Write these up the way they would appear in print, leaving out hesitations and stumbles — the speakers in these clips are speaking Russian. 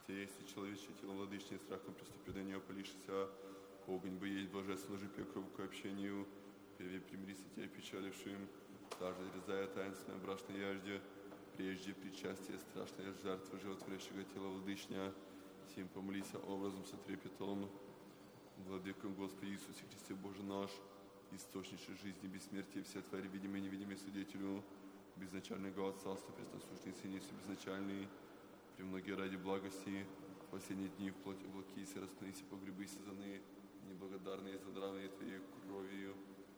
если человечье тело владычнее страхом приступи до нее полишься, огонь бы есть божественно же пекрову к общению, первее примирися тебя печалившим, даже резая таинственное брашной яжде, прежде причастие страшная жертва животворящего тела владычня, сим помолися образом со трепетом, Владыком Господи Иисусе Христе Боже наш, источнейшей жизни, бессмертия, все твари, видимые и невидимые свидетелю, безначального Отца, пресносущный Сын Иисус безначальный, премногие ради благости, в последние дни в плоти облакися, распнися, погребыся заны, неблагодарные за здравие Твоей кровью.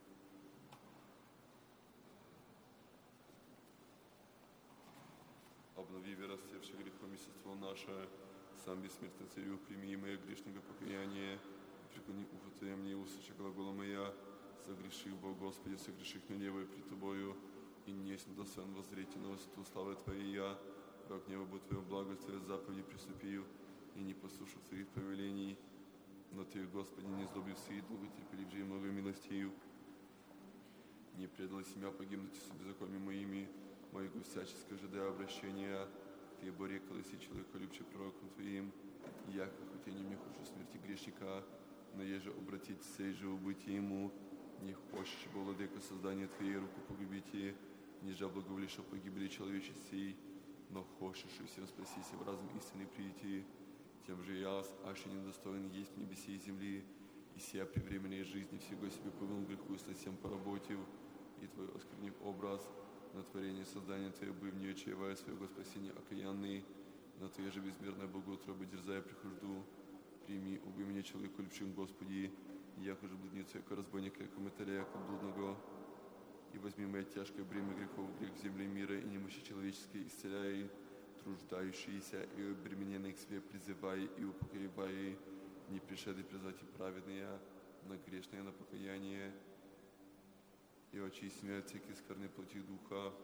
Обнови веростевшее грехом естество наше, сам бессмертный Царю, прими мое грешное покаяние, преклони ухо Твое мне, услыши глагола моя, согреши, Бог Господи, согреших на левое пред Тобою, и несть недостоин воззреть на высоту славы Твоей я, как небо будет Твое благость, Твоя заповеди приступил, и не послушал Твоих повелений, но Ты, Господи, не сдобился и долго терпеливший и много милостью, не предала себя погибнуть с беззакониями моими, моего всяческого ожидая обращения, Ты, Боре, колоси человека, любче пророком Твоим, я, как у Тебя, не хочу смерти грешника, но еже обратить сей же убытие ему, не хочешь, владыка, создание Твоей руку погубите, ниже благоволишь о погибели человечествей, но хочешь и всем спасися в разум истины прийти, тем же я, аж недостоин есть в небесе и земли, и сия при временной жизни всего себе повел греху и совсем поработив, и Твой осквернив образ, на творение создания Твое, бы в нее чаевая своего спасения окаянный, на Твое же безмерное благоутробы дерзая прихожду, прими, убой меня человеку любшим Господи, яко же блудницу, яко разбойника, яко мытаря, яко блудного, и возьми мое тяжкое бремя грехов, грех земли мира, и немощи человеческие исцеляй, труждающиеся и обремененные к себе призывай и упокоивай, не пришедший призвать и праведные, на грешное на покаяние, и очисти меня от всякой скверной плоти духа,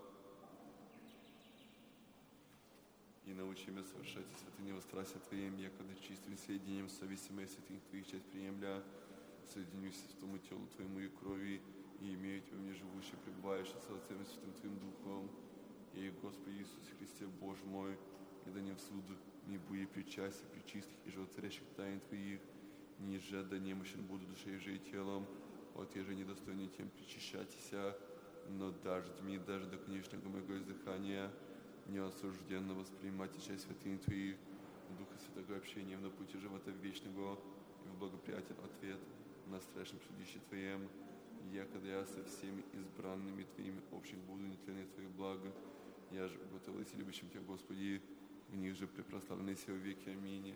и научи меня совершать святыни во страсти Твоем, якогда чистым соединением совести моей святых Твоих часть приемля, соединюсь с тому телу Твоему и крови, и имею Тебя мне живущий, пребывающий со Отцем и Святым Твоим Духом, и Господи Иисусе Христе, Боже мой, и да не в суд, не буди причастия, причистых и животворящих тайн Твоих, ниже да немощен буду душей же и телом, от еже недостойный тем причащайтеся, но дождьми, даже до конечного моего издыхания, неосужденно воспринимайте часть святыни Твоих, Духа Святого общением на пути живота вечного, и в благоприятен ответ на страшном судище Твоем, якогда я со всеми избранными Твоими общих буду нетленное Твоих благ, я же уготовился любящим Тебя, Господи, в них же препрославленный сей во веки. Аминь.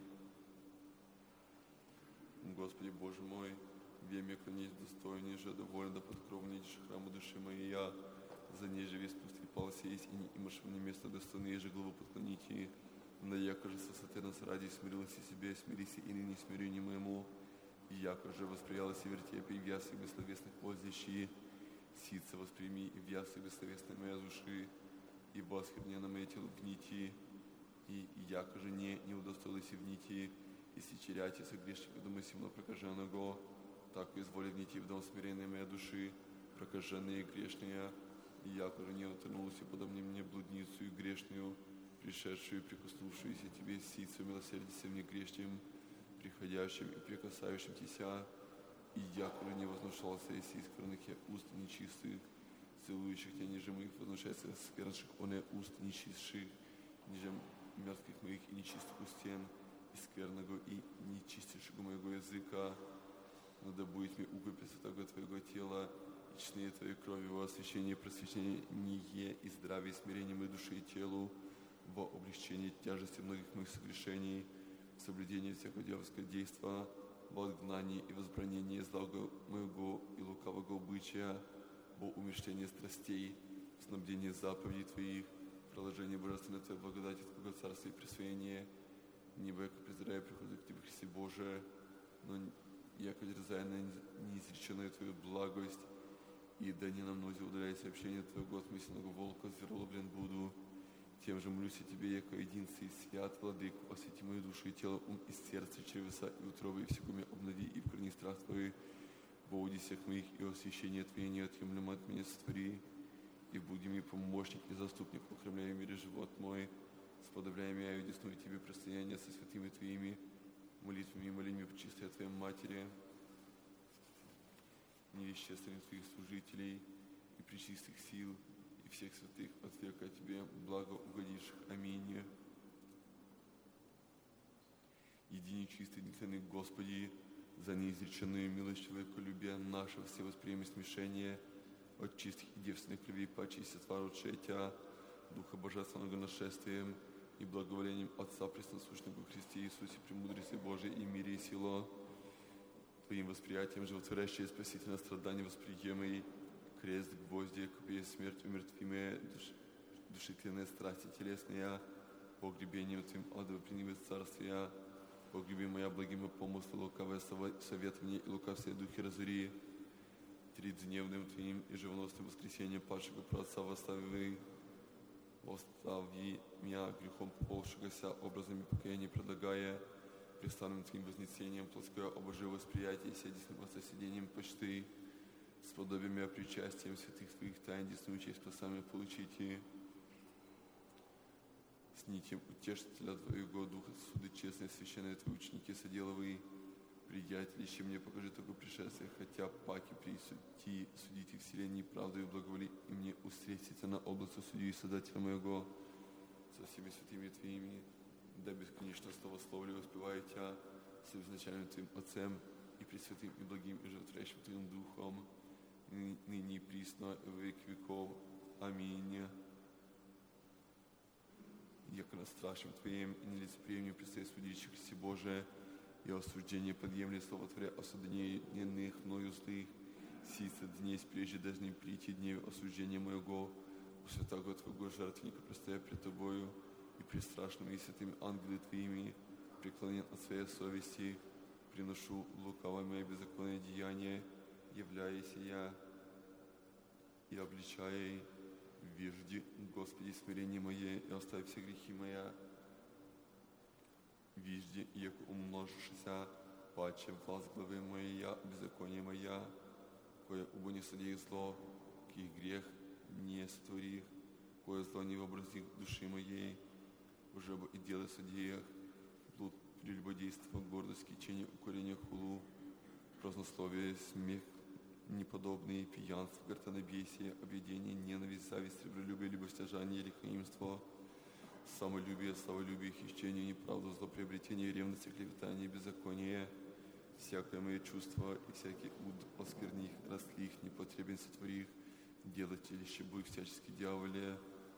Господи Боже мой, веме клонить достойней же, довольно да подкровнейший храму души моей я, за ней же весь пусть пал сесть, и не имаш мне место достойное же главу подклоните, но яко же со сатана ради смирилась и себе, смирися и ныне смирении моему, и яко же восприялась и вертепе, и в ясах бессловесных воздящие, ситца восприми, и в ясах бессловесной моей души, и восхребнено мое тело в нити, и яко же не удостоилась и в нити, и сечеряйте согрешника дома симно прокаженного, так и изволи в нити в дом смиренной моей души, прокаженные и грешные, и яко же не утонулась и подобни мне блудницу и грешную, пришедшую и прикоснувшуюся Тебе ситцу милосердия мне грешным, приходящим и прикасающим Тися, и яко же не вознушался из искренних я уст нечистых, целующих Тебя ниже моих, вознушается сквернших оне уст нечистших, ниже мерзких моих и нечистых устен, и скверного и нечистейшего моего языка, но да будет мне укупи святого Твоего тела, и честнее Твоей крови во освящении и просвещение и здравие и смирение моей души и телу, во облегчении тяжести многих моих согрешений, в соблюдении всякого дьявольского действа, во отгнании и возбранении зла моего и лукавого обычая, во умерщвлении страстей, в снабдении заповедей Твоих, приложении божественной Твоей благодати, Твоего царства и присвоения, небо, яко презираю, приходит к Тебе, Христе Боже, но яко дерзая на неизреченную Твою благость, и да не на мнозе удаляйся общение Твоего от мысленного волка, зверолоблен буду, тем же молюсь о Тебе, яко единстве и свят, Владыку, освети мою душу и тело, ум и сердце, чревеса и утробы, и всего меня обнови, и вкорни страх Твой, во удесях моих и освящение Твое неотъемлемо от меня сотвори, и буди мне помощник и заступник, укрепляй в мире живот мой, сподобляя меня и десную Тебе предстояние со святыми Твоими молитвами и молениями в чистой Твоей Матери, невещественных Твоих служителей и пречистых сил, и всех святых от века Тебе благо угодивших. Аминь. Единый чистый дитяный Господи, за неизреченную милость человеколюбия нашего все восприеми смешение от чистых и девственных кровей паче сества родшая Тя, Духа Божественного нашествием и благоволением Отца Пресносущного во Христе Иисусе, премудрости Божией и мире и сила, Твоим восприятием животворящее спасительное страдание восприемый, крест, гвозди, копье, смерть, умертвимые, души тленные, страсти телесные, погребением Твоим адово принимет царствия, погреби моя благими помыслы, лукавое советование и лукавые духи разори, тридневным Твоим и живоносным воскресением падшего праотца восстави меня грехом пополшегося, образами покаяния предлагая, престанным Твоим вознесением, плоское обожие восприятие, седисным отсоседением почты, с подобием и причастием святых Твоих тайн, десную честь спасами получите, с нитем утешителя Твоего Духа, суды честные, священные Твои ученики, соделовые, приятели, еще мне покажи только пришествие, хотя паки присуди, судите вселенной правду и благоволи, и мне устретиться на область судью и Создателя моего, со всеми святыми Твоими, да бесконечно словословлю успеваю Тя, с изначальным Твоим Отцем, и пресвятым, и благим, и животворящим Твоим Духом, ныне и присно, и во веки веков. Аминь. Яко на страшным Твоим и нелицеприемнем предстоит судить Христе Божие, и осуждение подъемли Слово Творя о содненных мною злых, сица дней прежде должны прийти дней осуждения моего, у святого Твоего жертвенника предстоя пред Тобою, и пред страшными и святыми ангелы Твоими, преклонен от своей совести, приношу лукавое мое беззаконное деяние, являясь я и обличая, вежди, Господи, смирение мое, и оставь все грехи моя, вижди, яко умножишься, паче власть главы моя, беззаконие моя, кое убо не содеях зло, ких грех не сотворих, кое зло не вообразих души моей, уже бы и дело содеях, блуд, прелюбодейство, гордость, кичение, укорение, хулу, празднословие, смех, неподобные, пьянство, гортанобесие, объедение, ненависть, зависть, сребролюбие, любостяжание, лихоимство, самолюбие, славолюбие, хищение, неправду, злоприобретение, ревность, клеветание, беззаконие, всякое мое чувство и всякий уд оскверних, растлих, непотребен сотворих, делателище будь всячески дьяволе.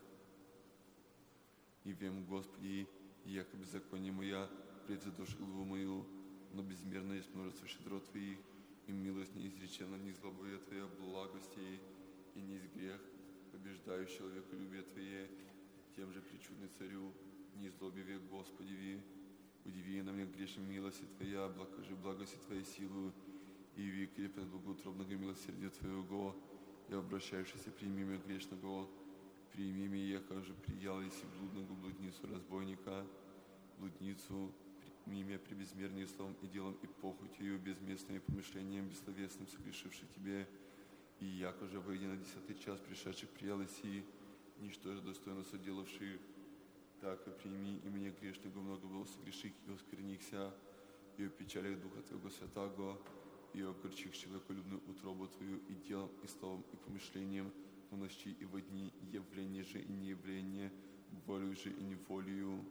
И вем, Господи, яко беззаконие моя предзадуши главу мою, но безмерно есть множество щедрот Твоих, и милость неизречена, не злобое Твоя благости, и не из грех, побеждаю человеколюбие Твое, тем же причудный царю, не злобе век Господеви, удиви на мне грешным милости Твоя, блажи благости Твоей силу, и яви крепость благоутробного милосердия Твоего, и обращающийся прими меня грешного, прими меня, яко же приял еси блудного блудницу разбойника, блудницу, прими меня при безмерным словом и делом и похотью, безместным помышлением, бессловесным согрешивших Тебе, и яко же, выйдя на 10-й час, пришедших приял еси, ничто же достойно соделавших, так и прими и мне грешного много было согреших и осквернихся, и о печалях Духа Твоего Святаго, и о горчих человеколюбную утробу Твою и делом, и словом, и помышлением, в ночи и во дни, явление же и неявление, волю же и неволею.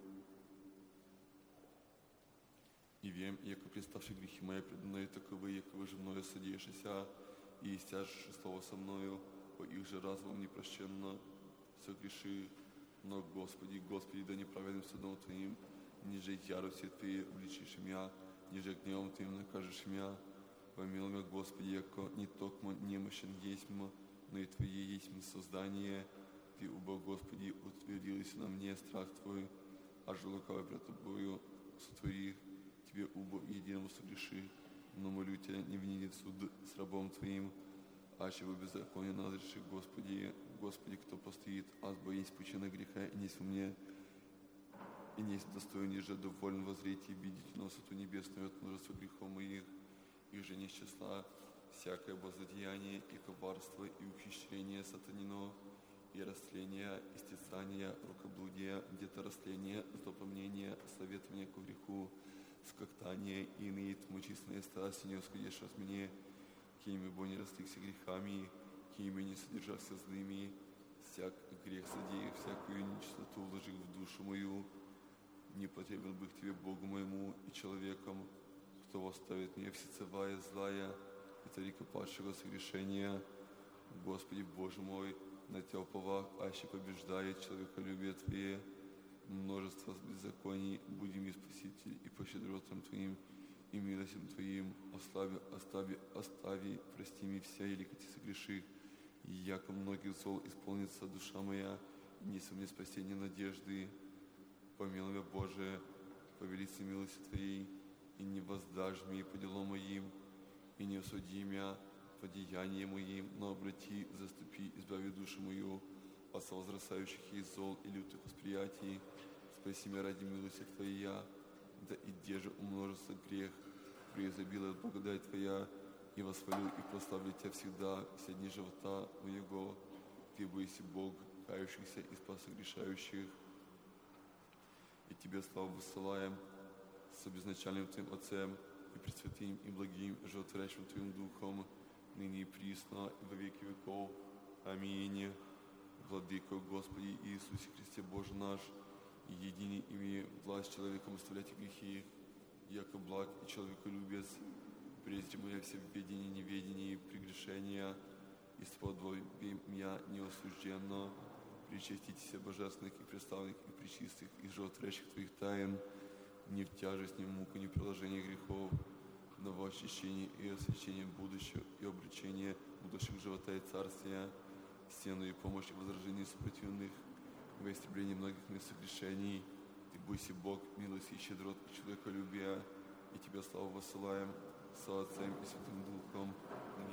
И вем, яко представши грехи мои пред мною таковы, яко же мною содеявшися, и истяжешь слово со мною, по их же разумом непрощенно согреши. Но, Господи, Господи, да неправедным судом Твоим, ниже яростью Ты обличишь меня, ниже гневом Твоим накажешь меня. Помилуй меня, Господи, яко не токмо немощен есть, но и Твое есть создание. Ты, убо, Господи, утвердился на мне страх Твой, а же лукавый пред Тобою сотвори, Тебе, убо, единому согреши. Но молю Тебя, не вини суд с рабом Твоим, аще во беззаконие назреши, Господи, Господи, кто постоит, аз боюсь пучины греха, и несть во мне, и несть достойный же доволен воззреть и видеть носоту небесную от множества грехов моих, их же не с числа всякое злодеяние и коварство и ухищрение сатанино, и растления, истязания, рукоблудия, деторастления, злопомнения, советования к греху, скоктания и иные мучительные страсти, не усходишь от меня, кими бы не растыкся грехами, кими не содержался злыми, всяк грех содеяв, всякую нечистоту вложив в душу мою, не потребен бы к Тебе, Богу моему, и человеком, кто восставит меня всецевая злая, и царика падшего согрешения. Господи Боже мой, на Тебя уповах, аще побеждает человеколюбие Твое, множество беззаконий, буди мне Спаситель, и по щедротам Твоим, и милостям Твоим, остави, прости мне вся еликоти согреших, и яко многих зол исполнится душа моя, неся мне спасение надежды. Помилуй меня, Боже, по велице милости Твоей, и не воздашь мне по делам моим, и не осуди меня по деяниям моим, но обрати, заступи, избави душу мою от возрастающих ей зол и лютых восприятий. Спаси меня ради милости Твоя, да и держи умножится грех, преизобилует благодать Твоя, и восхвалю и прославлю Тебя всегда, все дни живота моего. Ты бойся Бог, кающихся и спас грешающих. И Тебе славу высылаем с обезначальным Твоим Отцем и пресвятым и благим, животворящим Твоим Духом, ныне и присно, и во веки веков. Аминь. Владыко Господи Иисусе Христе Боже наш, и единый имея власть человеком оставлять грехи, яко благ и человеколюбец, презри моя все в ведении, неведении, прегрешения, и сподобим я неосужденно, причаститесь божественных и представленных и пречистых и животворящих Твоих тайн, не в тяжесть, ни в муку, ни в приложение грехов, но в очищении и освящении будущего и обречения будущих живота и царствия, стену и помощь в возражении сопротивленных, во истреблении многих мест согрешений. Ты бойся Бог, милости и щедрот человеколюбия, и Тебя славу высылаем со Отцем и Святым Духом,